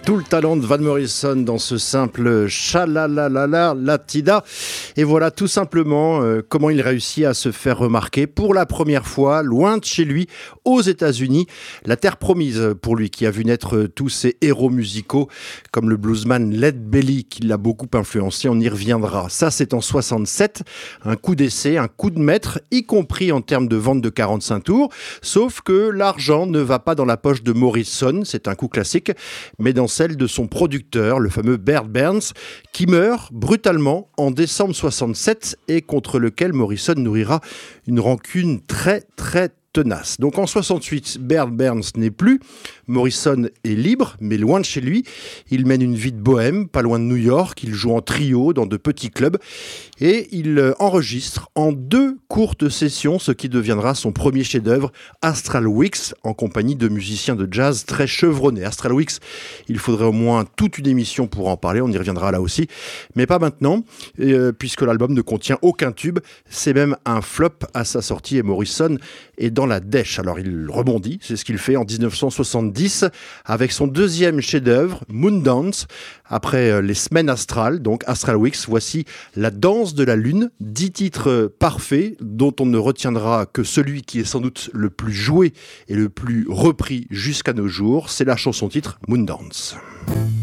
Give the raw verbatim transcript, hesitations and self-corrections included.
tout le talent de Van Morrison dans ce simple Cha-la-la-la-la Latida. Et voilà tout simplement euh, comment il réussit à se faire remarquer pour la première fois, loin de chez lui, aux États-Unis. La terre promise pour lui qui a vu naître tous ses héros musicaux, comme le bluesman Led Belly qui l'a beaucoup influencé, on y reviendra. Ça, c'est en soixante-sept, un coup d'essai, un coup de maître, y compris en termes de vente de quarante-cinq tours. Sauf que l'argent ne va pas dans la poche de Morrison, c'est un coup classique, mais dans celle de son producteur, le fameux Bert Berns, qui meurt brutalement en décembre soixante-sept et contre lequel Morrison nourrira une rancune très très tenace. Donc en soixante-huit, Bert Berns n'est plus, Morrison est libre, mais loin de chez lui. Il mène une vie de bohème, pas loin de New York, il joue en trio dans de petits clubs et il enregistre en deux courtes sessions ce qui deviendra son premier chef-d'œuvre, Astral Weeks, en compagnie de musiciens de jazz très chevronnés. Astral Weeks, il faudrait au moins toute une émission pour en parler, on y reviendra là aussi, mais pas maintenant, euh, puisque l'album ne contient aucun tube, c'est même un flop à sa sortie et Morrison est dans la dèche. Alors il rebondit, c'est ce qu'il fait en dix-neuf cent soixante-dix avec son deuxième chef-d'œuvre, Moondance. Après les semaines astrales, donc Astral Weeks, voici La danse de la lune, dix titres parfaits dont on ne retiendra que celui qui est sans doute le plus joué et le plus repris jusqu'à nos jours, c'est la chanson titre Moondance.